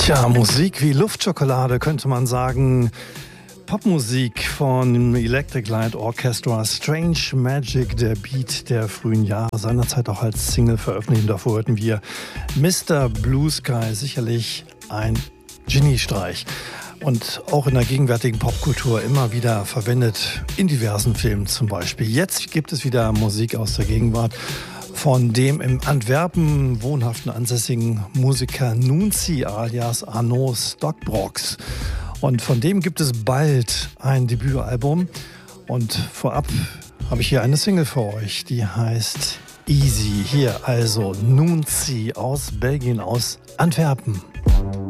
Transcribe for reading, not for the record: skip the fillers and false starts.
Tja, Musik wie Luftschokolade könnte man sagen. Popmusik von Electric Light Orchestra, Strange Magic, der Beat der frühen Jahre, seinerzeit auch als Single veröffentlicht. Davor hörten wir Mr. Blue Sky, sicherlich ein Geniestreich. Und auch in der gegenwärtigen Popkultur immer wieder verwendet, in diversen Filmen zum Beispiel. Jetzt gibt es wieder Musik aus der Gegenwart von dem in Antwerpen wohnhaften ansässigen Musiker Nunzi alias Arno Stockbrox. Und von dem gibt es bald ein Debütalbum. Und vorab habe ich hier eine Single für euch, die heißt Easy. Hier also Nunzi aus Belgien, aus Antwerpen.